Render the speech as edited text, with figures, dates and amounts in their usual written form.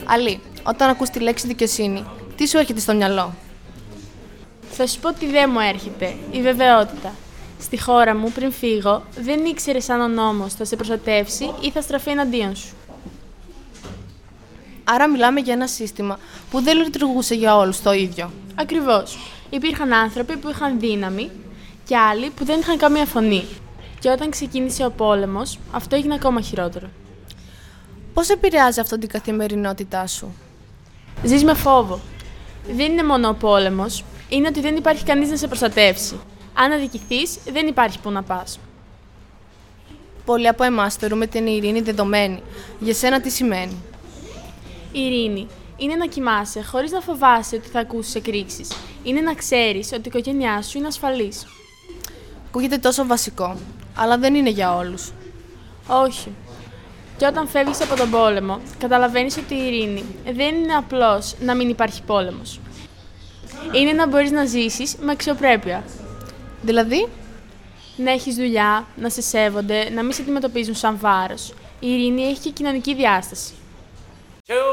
Αλή, όταν ακούς τη λέξη δικαιοσύνη, τι σου έρχεται στο μυαλό? Θα σου πω τι δεν μου έρχεται. Η βεβαιότητα. Στη χώρα μου, πριν φύγω, δεν ήξερες αν ο νόμος θα σε προστατεύσει ή θα στραφεί εναντίον σου. Άρα μιλάμε για ένα σύστημα που δεν λειτουργούσε για όλους το ίδιο. Ακριβώς. Υπήρχαν άνθρωποι που είχαν δύναμη και άλλοι που δεν είχαν καμία φωνή. Και όταν ξεκίνησε ο πόλεμος, αυτό έγινε ακόμα χειρότερο. Πώς επηρεάζει αυτό την καθημερινότητά σου? Ζεις με φόβο. Δεν είναι μόνο ο πόλεμος, είναι ότι δεν υπάρχει κανείς να σε προστατεύσει. Αν αδικηθείς, δεν υπάρχει που να πας. Πολλοί από εμάς θεωρούμε την ειρήνη δεδομένη. Για σένα τι σημαίνει? Η ειρήνη είναι να κοιμάσαι χωρίς να φοβάσαι ότι θα ακούσεις εκρήξεις. Είναι να ξέρεις ότι η οικογένειά σου είναι ασφαλής. Ακούγεται τόσο βασικό, αλλά δεν είναι για όλους. Όχι. Και όταν φεύγεις από τον πόλεμο, καταλαβαίνεις ότι η ειρήνη δεν είναι απλώς να μην υπάρχει πόλεμος. Είναι να μπορείς να ζήσεις με αξιοπρέπεια. Δηλαδή? Να έχεις δουλειά, να σε σέβονται, να μην σε αντιμετωπίζουν σαν βάρος. Η ειρήνη έχει και κοινωνική διάσταση.